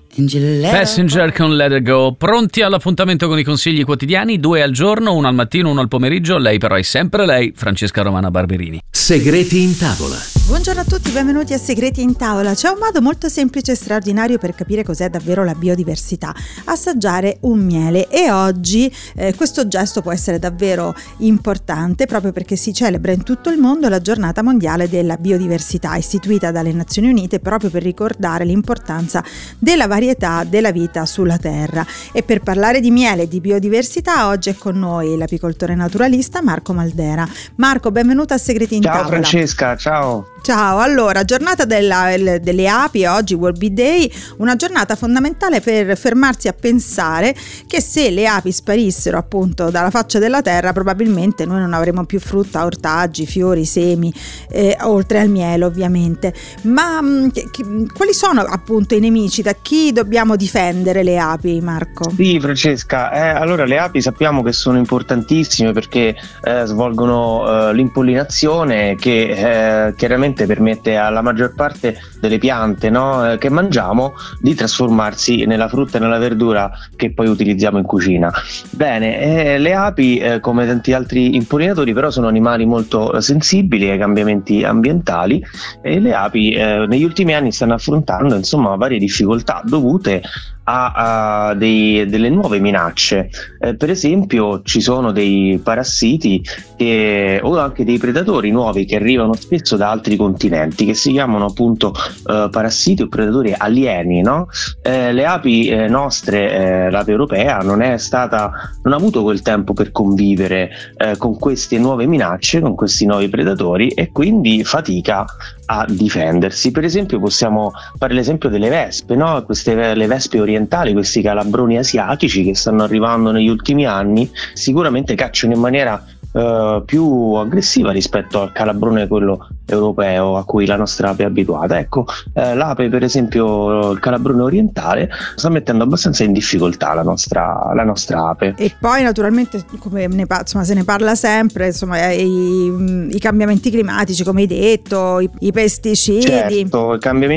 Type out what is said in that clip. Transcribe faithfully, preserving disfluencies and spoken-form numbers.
Passenger con Let It Go. Pronti all'appuntamento con i consigli quotidiani, due al giorno, uno al mattino, uno al pomeriggio. Lei però è sempre lei, Francesca Romana Barberini. Segreti in tavola. Buongiorno a tutti, benvenuti a Segreti in tavola. C'è un modo molto semplice e straordinario per capire cos'è davvero la biodiversità: assaggiare un miele. E oggi eh, questo gesto può essere davvero importante proprio perché si celebra in tutto il mondo la giornata mondiale della biodiversità, istituita dalle Nazioni Unite proprio per ricordare l'importanza della varietà della vita sulla Terra. E per parlare di miele e di biodiversità oggi è con noi l'apicoltore naturalista Marco Maldera. Marco, benvenuto a Segreti in ciao, tavola. Ciao Francesca, ciao. Ciao, allora, giornata della, delle api, oggi World Bee Day, una giornata fondamentale per fermarsi a pensare che se le api sparissero appunto dalla faccia della terra probabilmente noi non avremo più frutta, ortaggi, fiori, semi, eh, oltre al miele ovviamente. Ma mh, che, che, quali sono appunto i nemici? Da chi dobbiamo difendere le api, Marco? Sì, Francesca, eh, allora le api sappiamo che sono importantissime perché eh, svolgono eh, l'impollinazione che eh, chiaramente permette alla maggior parte delle piante, no, eh, che mangiamo di trasformarsi nella frutta e nella verdura che poi utilizziamo in cucina. Bene, eh, le api eh, come tanti altri impollinatori però sono animali molto eh, sensibili ai cambiamenti ambientali e le api eh, negli ultimi anni stanno affrontando insomma varie difficoltà dovute a, a dei, delle nuove minacce. Eh, per esempio ci sono dei parassiti che, o anche dei predatori nuovi che arrivano spesso da altri continenti che si chiamano appunto eh, parassiti o predatori alieni, no? Eh, le api eh, nostre, eh, l'ape europea non è stata non ha avuto quel tempo per convivere eh, con queste nuove minacce, con questi nuovi predatori e quindi fatica a difendersi. Per esempio possiamo fare l'esempio delle vespe, no? Queste le vespe orientali, questi calabroni asiatici che stanno arrivando negli ultimi anni, sicuramente cacciano in maniera Uh, più aggressiva rispetto al calabrone quello europeo a cui la nostra ape è abituata. Ecco, uh, l'ape per esempio, il calabrone orientale sta mettendo abbastanza in difficoltà la nostra, la nostra ape. E poi naturalmente come ne, insomma, se ne parla sempre, insomma, i, i cambiamenti climatici come hai detto, i, i pesticidi. Certo, i cambiamenti